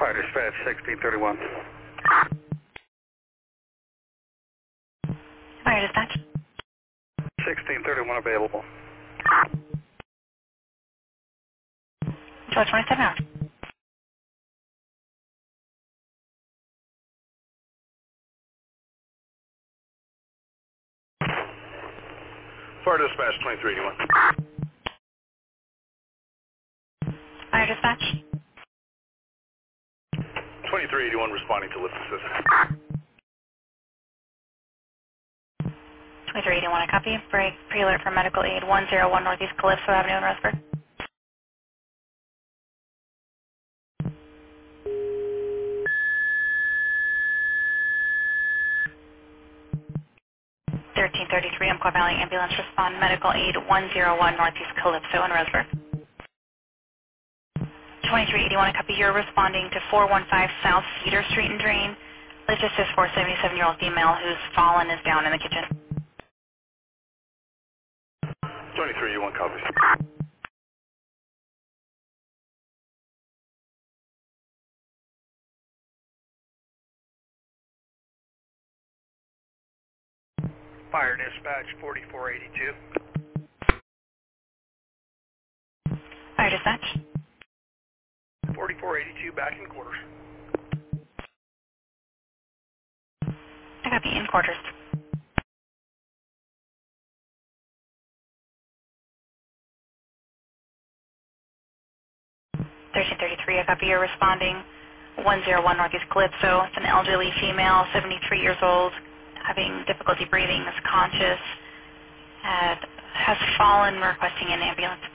Fire dispatch 1631. Fire dispatch. 1631 available. George 27 hours. Fire dispatch 2381. Fire dispatch. 2381 responding to lift assist. 2381, I copy. Break pre-alert for medical aid 101 Northeast Calypso Avenue in Rosberg. 1333, Umpqua Valley Ambulance respond medical aid 101 Northeast Calypso in Rosberg. 2381, I copy. You're responding to 415 South Cedar Street and Drain. Lift assist for a 77-year-old female who's fallen is down in the kitchen. 2381 copies. Fire dispatch 4482. Fire dispatch. 4482 back in quarters. I copy. In quarters. 1333, I copy. You're responding 101 Northeast Calypso. It's an elderly female, 73 years old, having difficulty breathing, is conscious, has fallen, requesting an ambulance.